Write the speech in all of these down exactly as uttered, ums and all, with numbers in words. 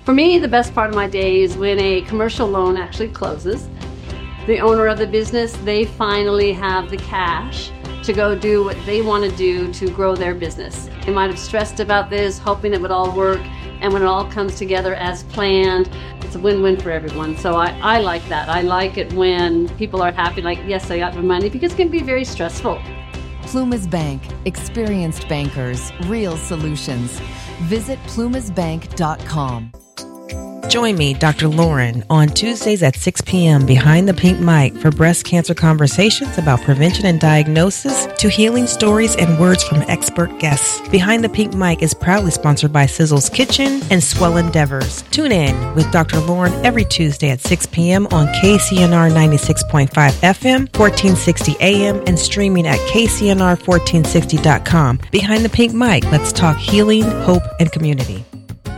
For me, the best part of my day is when a commercial loan actually closes. The owner of the business, they finally have the cash to go do what they want to do to grow their business. They might have stressed about this, hoping it would all work, and when it all comes together as planned, it's a win-win for everyone. So I, I like that. I like it when people are happy, like, yes, I got my money, because it can be very stressful. Plumas Bank. Experienced bankers. Real solutions. Visit plumas bank dot com. Join me, Doctor Lauren, on Tuesdays at six p.m. behind the pink mic for breast cancer conversations about prevention and diagnosis to healing stories and words from expert guests. Behind the Pink Mic is proudly sponsored by Sizzle's Kitchen and Swell Endeavors. Tune in with Doctor Lauren every Tuesday at six p.m. on K C N R ninety-six point five F M, fourteen sixty A M, and streaming at K C N R fourteen sixty dot com. Behind the Pink Mic, let's talk healing, hope, and community.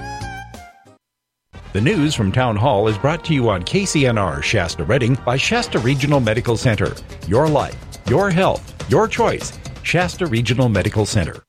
The news from Town Hall is brought to you on K C N R Shasta Redding by Shasta Regional Medical Center. Your life, your health, your choice. Shasta Regional Medical Center.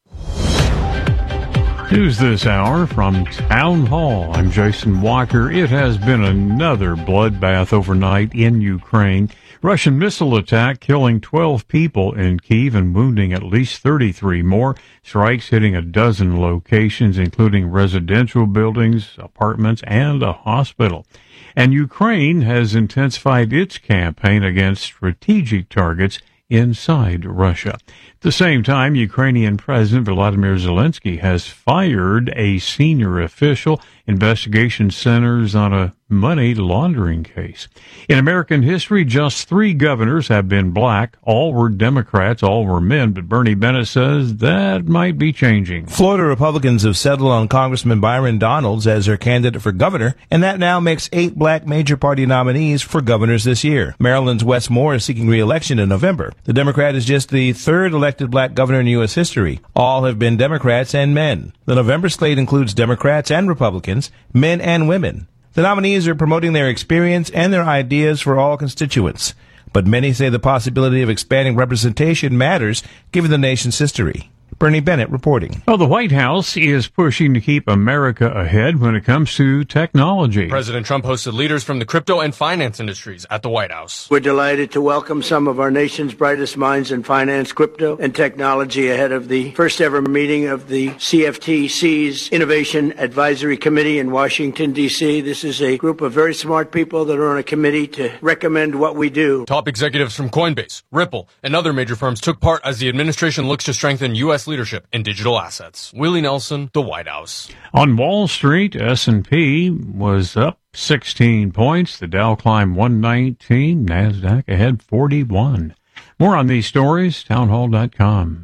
News this hour from Town Hall. I'm Jason Walker. It has been another bloodbath overnight in Ukraine. Russian missile attack killing twelve people in Kyiv and wounding at least thirty-three more. Strikes hitting a dozen locations, including residential buildings, apartments, and a hospital. And Ukraine has intensified its campaign against strategic targets inside Russia. At the same time, Ukrainian President Volodymyr Zelensky has fired a senior official. Investigation centers on a money laundering case. In American history, just three governors have been black. All were Democrats, all were men, but Bernie Bennett says that might be changing. Florida Republicans have settled on Congressman Byron Donalds as their candidate for governor, and that now makes eight black major party nominees for governors this year. Maryland's Wes Moore is seeking re-election in November. The Democrat is just the third elected black governor in U S history. All have been Democrats and men. The November slate includes Democrats and Republicans, men and women. The nominees are promoting their experience and their ideas for all constituents. But many say the possibility of expanding representation matters given the nation's history. Bernie Bennett reporting. Well, the White House is pushing to keep America ahead when it comes to technology. President Trump hosted leaders from the crypto and finance industries at the White House. We're delighted to welcome some of our nation's brightest minds in finance, crypto, and technology ahead of the first ever meeting of the C F T C's Innovation Advisory Committee in Washington, D C This is a group of very smart people that are on a committee to recommend what we do. Top executives from Coinbase, Ripple, and other major firms took part as the administration looks to strengthen U S leadership in digital assets. Willie Nelson, the White House. On Wall Street, S and P was up sixteen points. The Dow climbed one nineteen. NASDAQ ahead forty-one. More on these stories, townhall dot com.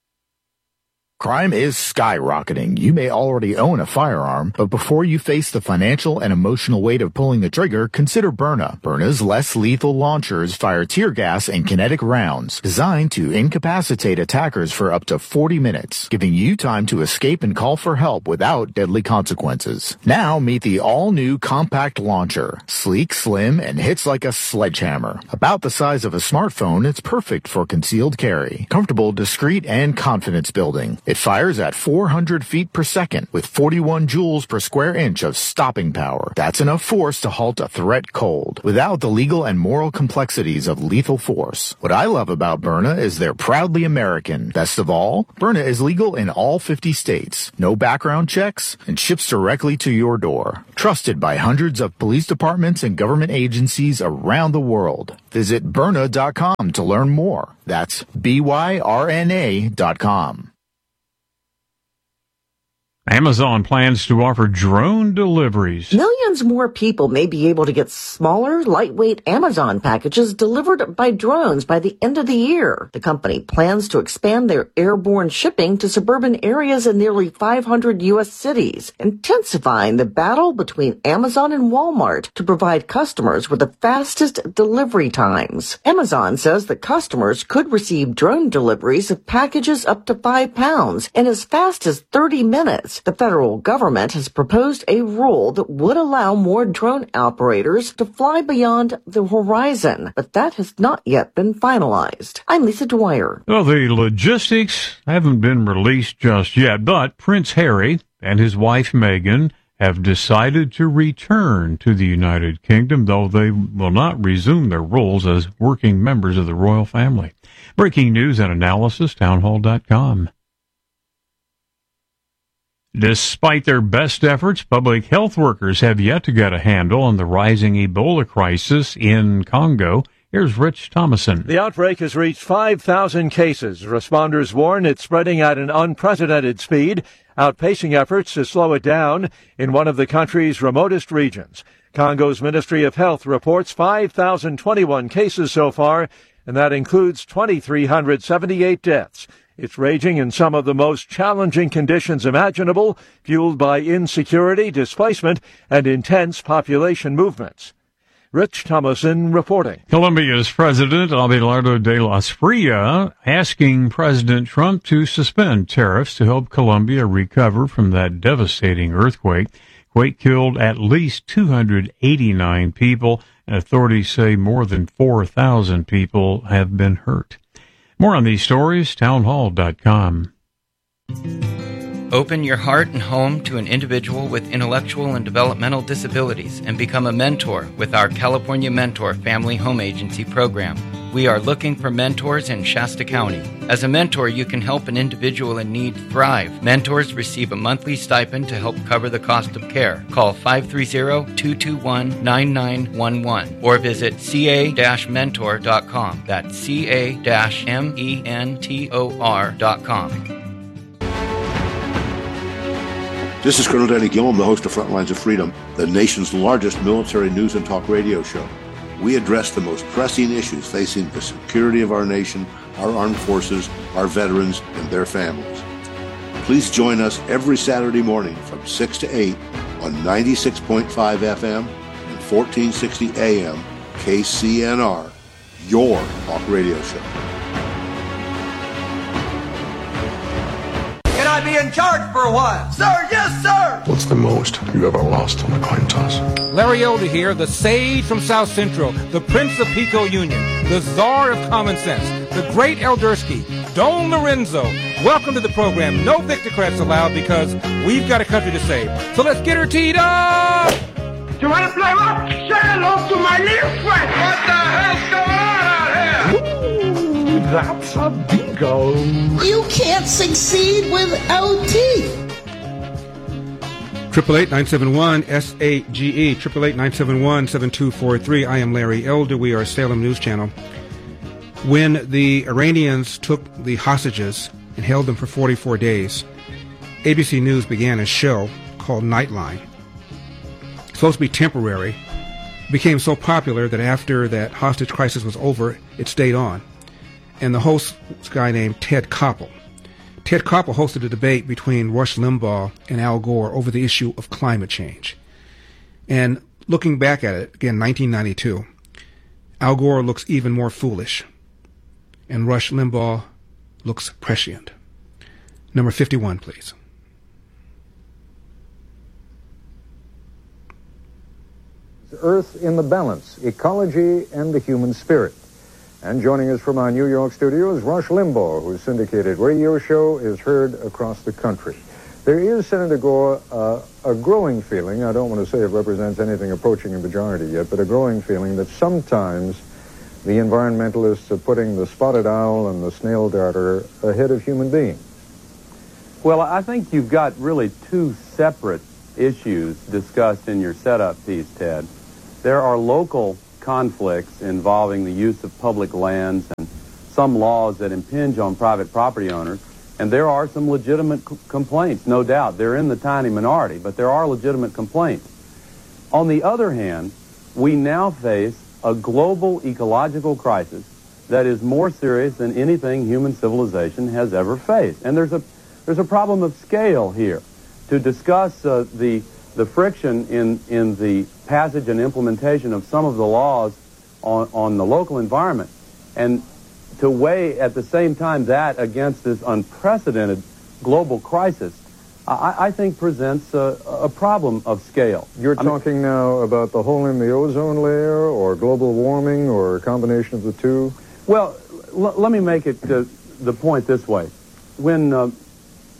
Crime is skyrocketing. You may already own a firearm, but before you face the financial and emotional weight of pulling the trigger, consider Byrna. Byrna's less lethal launchers fire tear gas and kinetic rounds designed to incapacitate attackers for up to forty minutes, giving you time to escape and call for help without deadly consequences. Now meet the all-new compact launcher. Sleek, slim, and hits like a sledgehammer. About the size of a smartphone, it's perfect for concealed carry. Comfortable, discreet, and confidence building. It fires at four hundred feet per second with forty-one joules per square inch of stopping power. That's enough force to halt a threat cold, without the legal and moral complexities of lethal force. What I love about Byrna is they're proudly American. Best of all, Byrna is legal in all fifty states, no background checks, and ships directly to your door. Trusted by hundreds of police departments and government agencies around the world. Visit Byrna dot com to learn more. That's B Y R N A dot com. Amazon plans to offer drone deliveries. Millions more people may be able to get smaller, lightweight Amazon packages delivered by drones by the end of the year. The company plans to expand their airborne shipping to suburban areas in nearly five hundred U S cities, intensifying the battle between Amazon and Walmart to provide customers with the fastest delivery times. Amazon says that customers could receive drone deliveries of packages up to five pounds in as fast as thirty minutes. The federal government has proposed a rule that would allow more drone operators to fly beyond the horizon, but that has not yet been finalized. I'm Lisa Dwyer. Well, the logistics haven't been released just yet, but Prince Harry and his wife Meghan have decided to return to the United Kingdom, though they will not resume their roles as working members of the royal family. Breaking news and analysis, townhall dot com. Despite their best efforts, public health workers have yet to get a handle on the rising Ebola crisis in Congo. Here's Rich Thomason. The outbreak has reached five thousand cases. Responders warn it's spreading at an unprecedented speed, outpacing efforts to slow it down in one of the country's remotest regions. Congo's Ministry of Health reports five thousand twenty-one cases so far, and that includes two thousand three hundred seventy-eight deaths. It's raging in some of the most challenging conditions imaginable, fueled by insecurity, displacement, and intense population movements. Rich Thomason reporting. Colombia's President Abelardo de la Espriella asking President Trump to suspend tariffs to help Colombia recover from that devastating earthquake. Quake killed at least two hundred eighty-nine people, and authorities say more than four thousand people have been hurt. More on these stories, townhall dot com. Open your heart and home to an individual with intellectual and developmental disabilities and become a mentor with our California Mentor Family Home Agency program. We are looking for mentors in Shasta County. As a mentor, you can help an individual in need thrive. Mentors receive a monthly stipend to help cover the cost of care. Call five three zero, two two one, nine nine one one or visit c a dash mentor dot com. That's c a dash mentor dot com. This is Colonel Danny Gillum, the host of Frontlines of Freedom, the nation's largest military news and talk radio show. We address the most pressing issues facing the security of our nation, our armed forces, our veterans, and their families. Please join us every Saturday morning from six to eight on ninety-six point five F M and fourteen sixty A M K C N R, your talk radio show. Can I be in charge for a while? Sir, yes, sir! What's the most you ever lost on a coin toss? Larry Elder here, the sage from South Central, the Prince of Pico Union, the czar of common sense, the great Eldersky, Don Lorenzo. Welcome to the program. No Victocrats allowed because we've got a country to save. So let's get her teed up! You want to play what? Say hello to my little friend! What the hell's going on out here? Ooh, that's a bingo. You can't succeed without teeth. Triple eight nine seven one S A G E. Triple eight nine seven one seven two four three. I am Larry Elder. We are Salem News Channel. When the Iranians took the hostages and held them for forty-four days, A B C News began a show called Nightline. It's supposed to be temporary. It became so popular that after that hostage crisis was over, it stayed on. And the host was a guy named Ted Koppel. Ted Koppel hosted a debate between Rush Limbaugh and Al Gore over the issue of climate change. And looking back at it, again, nineteen ninety-two, Al Gore looks even more foolish, and Rush Limbaugh looks prescient. Number fifty-one, please. Earth in the Balance, Ecology and the Human Spirit. And joining us from our New York studio is Rush Limbaugh, whose syndicated radio show is heard across the country. There is, Senator Gore, uh, a growing feeling, I don't want to say it represents anything approaching a majority yet, but a growing feeling that sometimes the environmentalists are putting the spotted owl and the snail darter ahead of human beings. Well, I think you've got really two separate issues discussed in your setup piece, Ted. There are local conflicts involving the use of public lands and some laws that impinge on private property owners, and there are some legitimate c- complaints, no doubt. They're in the tiny minority, but there are legitimate complaints. On the other hand, we now face a global ecological crisis that is more serious than anything human civilization has ever faced. And there's a there's a problem of scale here. To discuss uh, the the friction in, in the passage and implementation of some of the laws on, on the local environment, and to weigh at the same time that against this unprecedented global crisis, I, I think presents a, a problem of scale. You're I talking mean, now about the hole in the ozone layer, or global warming, or a combination of the two? Well, l- let me make it uh, the point this way. When uh,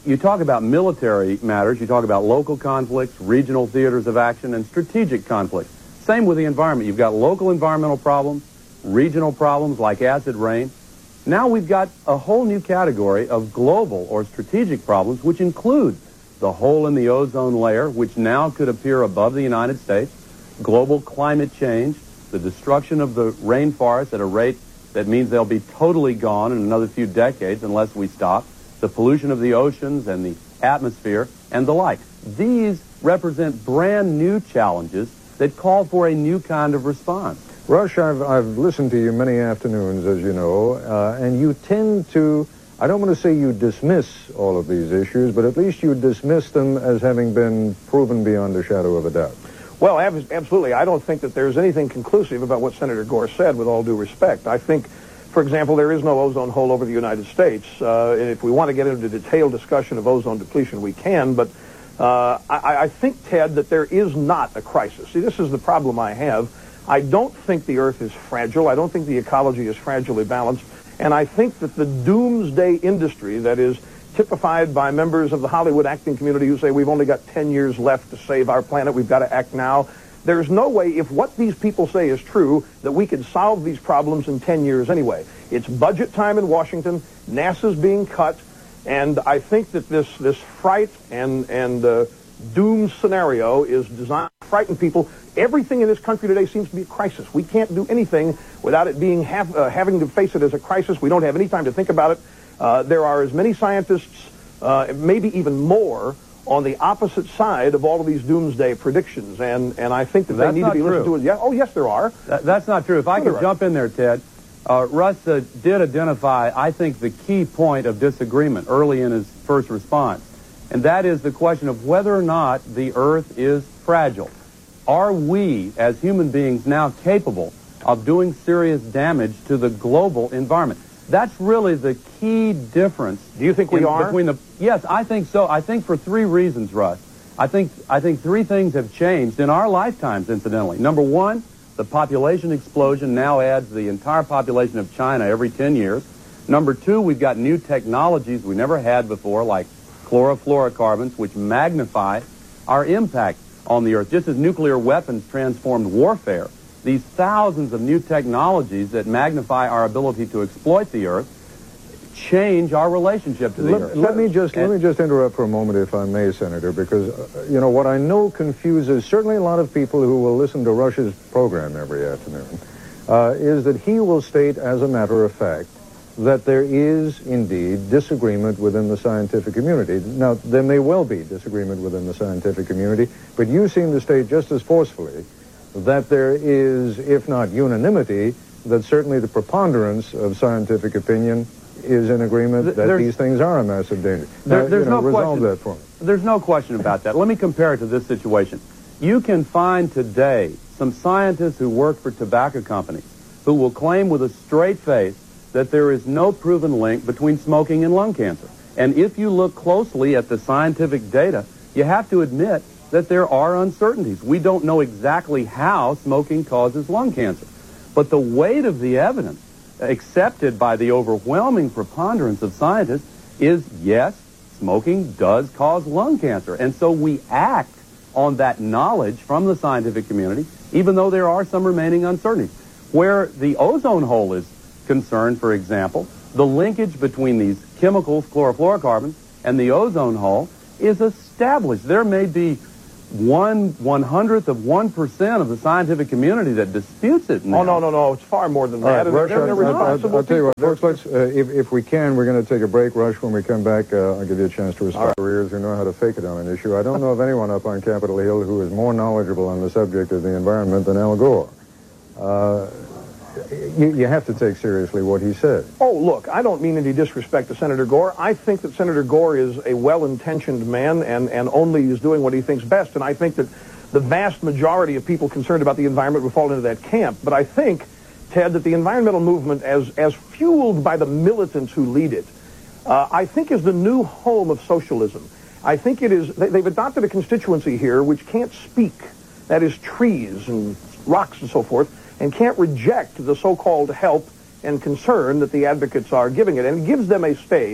you talk about military matters, you talk about local conflicts, regional theaters of action, and strategic conflicts. Same with the environment. You've got local environmental problems, regional problems like acid rain. Now we've got a whole new category of global or strategic problems, which include the hole in the ozone layer, which now could appear above the United States, global climate change, the destruction of the rainforests at a rate that means they'll be totally gone in another few decades unless we stop, the pollution of the oceans and the atmosphere, and the like. These represent brand new challenges that call for a new kind of response. Rush, I've, I've listened to you many afternoons, as you know, uh, and you tend to, I don't want to say you dismiss all of these issues, but at least you dismiss them as having been proven beyond a shadow of a doubt. Well, ab- absolutely. I don't think that there's anything conclusive about what Senator Gore said, with all due respect. I think, for example, there is no ozone hole over the United States. Uh, and if we want to get into detailed discussion of ozone depletion, we can, but uh, I, I think, Ted, that there is not a crisis. See, this is the problem I have. I don't think the Earth is fragile. I don't think the ecology is fragilely balanced. And I think that the doomsday industry that is typified by members of the Hollywood acting community who say we've only got ten years left to save our planet, we've got to act now. There's no way, if what these people say is true, that we could solve these problems in ten years anyway. It's budget time in Washington, NASA's being cut, and I think that this, this fright and, and uh, doom scenario is designed to frighten people. Everything in this country today seems to be a crisis. We can't do anything without it being have, uh, having to face it as a crisis. We don't have any time to think about it. Uh, there are as many scientists, uh, maybe even more, on the opposite side of all of these doomsday predictions, and, and I think that that's they need to be true. listened to. Yeah, oh, yes, there are. That, that's not true. If I No, could there jump in there, Ted, uh, Russ uh, did identify, I think, the key point of disagreement early in his first response, and that is the question of whether or not the Earth is fragile. Are we, as human beings, now capable of doing serious damage to the global environment? That's really the key difference. Do you think we in, are? Between the, yes, I think so. I think for three reasons, Russ. I think, I think three things have changed in our lifetimes, incidentally. Number one, the population explosion now adds the entire population of China every ten years. Number two, we've got new technologies we never had before, like chlorofluorocarbons, which magnify our impact on the Earth. Just as nuclear weapons transformed warfare, these thousands of new technologies that magnify our ability to exploit the Earth change our relationship to the let, Earth. Let me just and, let me just interrupt for a moment, if I may, Senator, because uh, you know what I know confuses certainly a lot of people who will listen to Rush's program every afternoon uh, is that he will state, as a matter of fact, that there is indeed disagreement within the scientific community. Now, there may well be disagreement within the scientific community, but you seem to state just as forcefully that there is, if not unanimity, that certainly the preponderance of scientific opinion is in agreement that there's, these things are a massive danger. There, now, there's you know, no resolve question. that for me. There's no question about that. Let me compare it to this situation. You can find today some scientists who work for tobacco companies who will claim with a straight face that there is no proven link between smoking and lung cancer. And if you look closely at the scientific data, you have to admit that there are uncertainties. We don't know exactly how smoking causes lung cancer. But the weight of the evidence accepted by the overwhelming preponderance of scientists is, yes, smoking does cause lung cancer. And so we act on that knowledge from the scientific community, even though there are some remaining uncertainties. Where the ozone hole is concerned, for example, the linkage between these chemicals, chlorofluorocarbons, and the ozone hole is established. There may be one one hundredth of one percent of the scientific community that disputes it now. Oh, no, no, no. It's far more than that. All right, Rush, They're- they're I'll, I'll, responsible I'll tell you what, people. folks, let's, uh, if, if we can, we're going to take a break. Rush, when we come back, uh, I'll give you a chance to respond to careers who know how to fake it on an issue. I don't know of anyone up on Capitol Hill who is more knowledgeable on the subject of the environment than Al Gore. Uh, you, you have to take seriously what he said. Oh, look, I don't mean any disrespect to Senator Gore. I think that Senator Gore is a well-intentioned man and, and only is doing what he thinks best. And I think that the vast majority of people concerned about the environment would fall into that camp. But I think, Ted, that the environmental movement, as, as fueled by the militants who lead it, uh, I think is the new home of socialism. I think it is, they, they've adopted a constituency here which can't speak, that is trees and rocks and so forth, and can't reject the so-called help and concern that the advocates are giving it. And it gives them a stage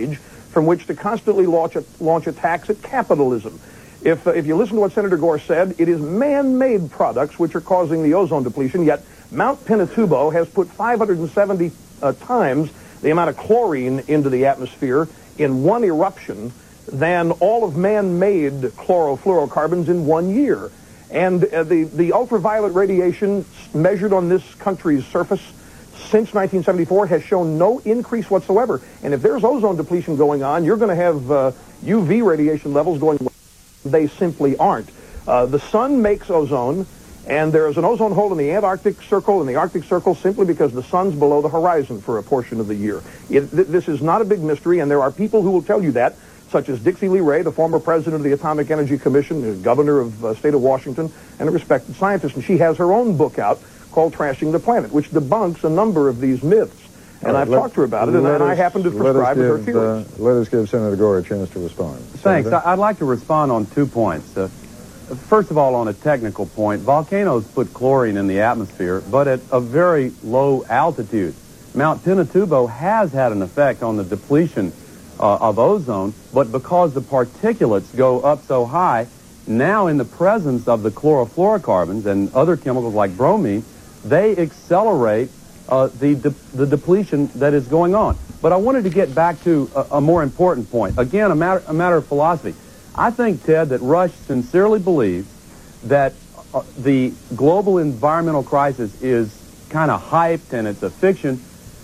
from which to constantly launch, a, launch attacks at capitalism. If, uh, if you listen to what Senator Gore said, it is man-made products which are causing the ozone depletion, yet Mount Pinatubo has put five hundred seventy uh, times the amount of chlorine into the atmosphere in one eruption than all of man-made chlorofluorocarbons in one year. And uh, the, the ultraviolet radiation measured on this country's surface since nineteen seventy-four has shown no increase whatsoever. And if there's ozone depletion going on, you're going to have uh, U V radiation levels going. They simply aren't. Uh, the sun makes ozone, and there is an ozone hole in the Antarctic Circle and the Arctic Circle simply because the sun's below the horizon for a portion of the year. It, th this is not a big mystery, and there are people who will tell you that, such as Dixie Lee Ray, the former president of the Atomic Energy Commission, the governor of the uh, state of Washington, and a respected scientist. And she has her own book out called Trashing the Planet, which debunks a number of these myths. And right, I've let, talked to her about it, and, and us, I happen to prescribe give, her theories. Uh, let us give Senator Gore a chance to respond. Thanks. Senator? I'd like to respond on two points. Uh, first of all, on a technical point, volcanoes put chlorine in the atmosphere, but at a very low altitude. Mount Pinatubo has had an effect on the depletion uh, of ozone, but because the particulates go up so high, now in the presence of the chlorofluorocarbons and other chemicals like bromine, they accelerate uh, the, de the depletion that is going on. But I wanted to get back to a, a more important point. Again, a matter, a matter of philosophy. I think, Ted, that Rush sincerely believes that uh, the global environmental crisis is kind of hyped and it's a fiction,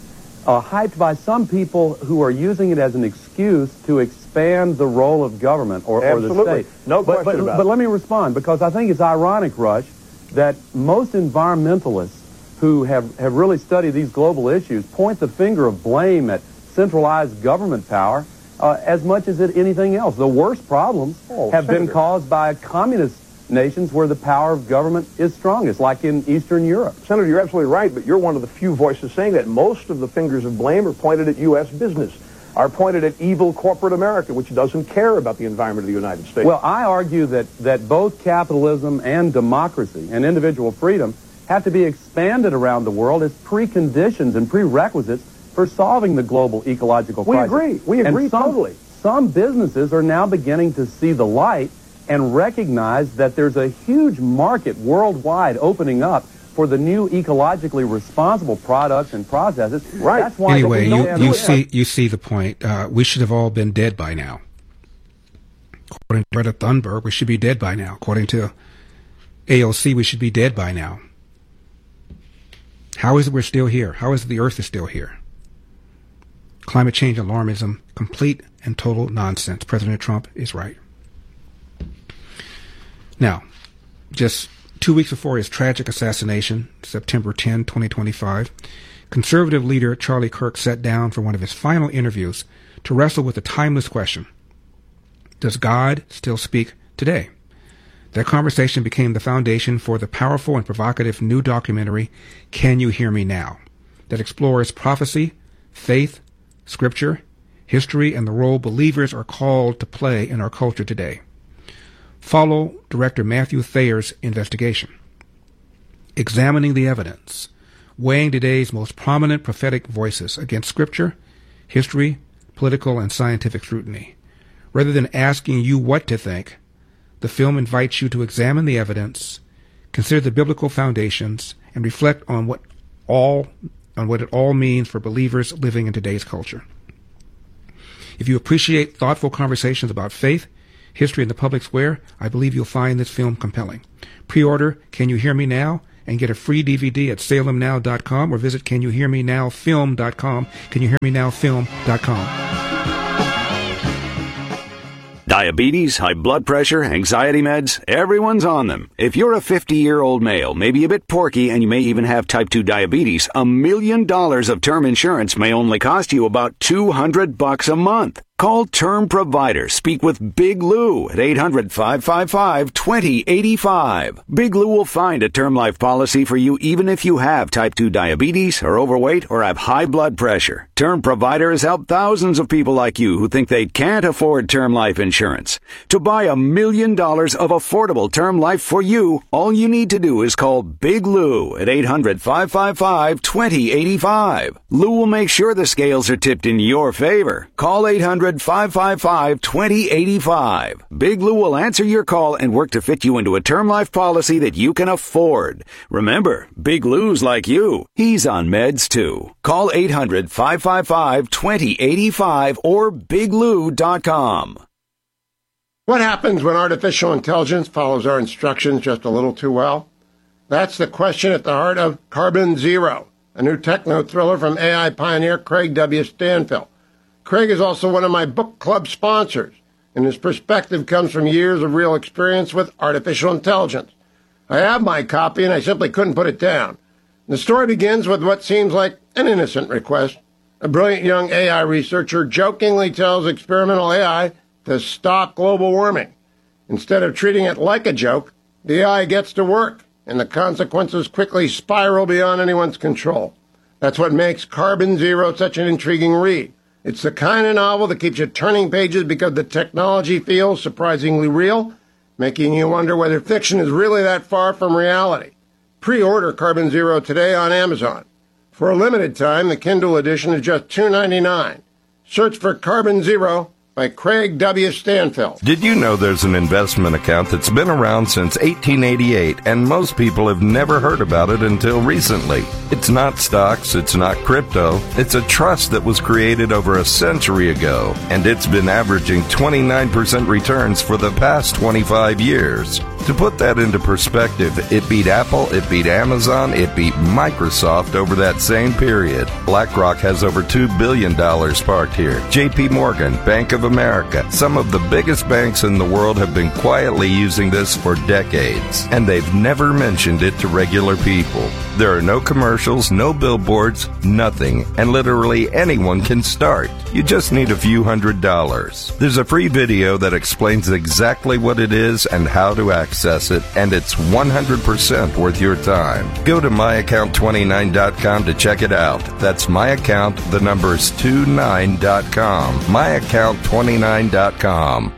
uh, hyped by some people who are using it as an excuse to expand the role of government or, or the state. No but, question but, about but it. let me respond, because I think it's ironic, Rush, that most environmentalists who have, have really studied these global issues point the finger of blame at centralized government power uh, as much as at anything else. The worst problems oh, have Senator. been caused by communist nations where the power of government is strongest, like in Eastern Europe. Senator, you're absolutely right, but you're one of the few voices saying that. Most of the fingers of blame are pointed at U S business, are pointed at evil corporate America, which doesn't care about the environment of the United States. Well, I argue that, that both capitalism and democracy and individual freedom have to be expanded around the world as preconditions and prerequisites for solving the global ecological crisis. We agree. We agree and some, totally. Some businesses are now beginning to see the light and recognize that there's a huge market worldwide opening up for the new ecologically responsible products and processes. Right. That's why anyway, you, you see it. you see the point. Uh, we should have all been dead by now. According to Greta Thunberg, we should be dead by now. According to A O C, we should be dead by now. How is it we're still here? How is it the Earth is still here? Climate change alarmism, complete and total nonsense. President Trump is right. Now, just two weeks before his tragic assassination, September tenth, twenty twenty-five, conservative leader Charlie Kirk sat down for one of his final interviews to wrestle with the timeless question, does God still speak today? That conversation became the foundation for the powerful and provocative new documentary, Can You Hear Me Now?, that explores prophecy, faith, scripture, history, and the role believers are called to play in our culture today. Follow director Matthew Thayer's investigation, examining the evidence, weighing today's most prominent prophetic voices against scripture, history, political, and scientific scrutiny. Rather than asking you what to think, the film invites you to examine the evidence, consider the biblical foundations, and reflect on what all on what it all means for believers living in today's culture. If you appreciate thoughtful conversations about faith, history, and the public square, I believe you'll find this film compelling. Pre-order Can You Hear Me Now? And get a free D V D at salem now dot com or visit can you hear me now film dot com. can you hear me now film dot com. Diabetes, high blood pressure, anxiety meds, everyone's on them. If you're a fifty-year-old male, maybe a bit porky, and you may even have type two diabetes, a million dollars of term insurance may only cost you about two hundred bucks a month. Call Term Provider. Speak with Big Lou at eight hundred, five five five, two zero eight five. Big Lou will find a term life policy for you even if you have type two diabetes, are overweight, or have high blood pressure. Term Provider has helped thousands of people like you who think they can't afford term life insurance. To buy a million dollars of affordable term life for you, all you need to do is call Big Lou at eight hundred, five five five, two zero eight five. Lou will make sure the scales are tipped in your favor. Call eight hundred, hundred, five five five, two zero eight five. Big Lou will answer your call and work to fit you into a term life policy that you can afford. Remember, Big Lou's like you. He's on meds too. Call eight hundred, five five five, two zero eight five or big lou dot com. What happens when artificial intelligence follows our instructions just a little too well? That's the question at the heart of Carbon Zero, a new techno thriller from A I pioneer Craig W. Stanfill. Craig is also one of my book club sponsors, and his perspective comes from years of real experience with artificial intelligence. I have my copy, and I simply couldn't put it down. The story begins with what seems like an innocent request. A brilliant young A I researcher jokingly tells experimental A I to stop global warming. Instead of treating it like a joke, the A I gets to work, and the consequences quickly spiral beyond anyone's control. That's what makes Carbon Zero such an intriguing read. It's the kind of novel that keeps you turning pages because the technology feels surprisingly real, making you wonder whether fiction is really that far from reality. Pre-order Carbon Zero today on Amazon. For a limited time, the Kindle edition is just two dollars and ninety-nine cents. Search for Carbon Zero by Craig W. Stanfill. Did you know there's an investment account that's been around since eighteen eighty-eight, and most people have never heard about it until recently? It's not stocks, it's not crypto, it's a trust that was created over a century ago, and it's been averaging twenty-nine percent returns for the past twenty-five years. To put that into perspective, it beat Apple, it beat Amazon, it beat Microsoft over that same period. BlackRock has over two billion dollars parked here. J P Morgan, Bank of America, some of the biggest banks in the world have been quietly using this for decades, and they've never mentioned it to regular people. There are no commercials, no billboards, nothing, and literally anyone can start. You just need a few hundred dollars. There's a free video that explains exactly what it is and how to access it, and it's one hundred percent worth your time. Go to my account twenty-nine dot com to check it out. That's my account, the number is twenty-nine dot com. my account twenty-nine dot com.